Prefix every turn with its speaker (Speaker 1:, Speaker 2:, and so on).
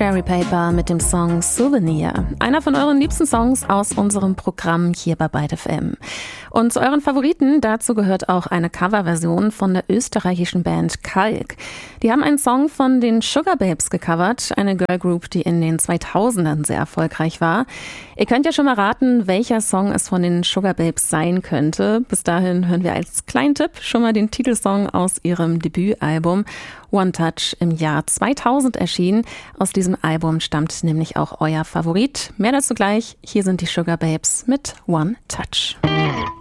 Speaker 1: Cherry Paper mit dem Song Souvenir. Einer von euren liebsten Songs aus unserem Programm hier bei Byte FM. Und zu euren Favoriten, dazu gehört auch eine Coverversion von der österreichischen Band Kalk. Die haben einen Song von den Sugababes gecovert, eine Girlgroup, die in den 2000ern sehr erfolgreich war. Ihr könnt ja schon mal raten, welcher Song es von den Sugababes sein könnte. Bis dahin hören wir als kleinen Tipp schon mal den Titelsong aus ihrem Debütalbum One Touch, im Jahr 2000 erschienen. Aus diesem Album stammt nämlich auch euer Favorit. Mehr dazu gleich. Hier sind die Sugababes mit One Touch.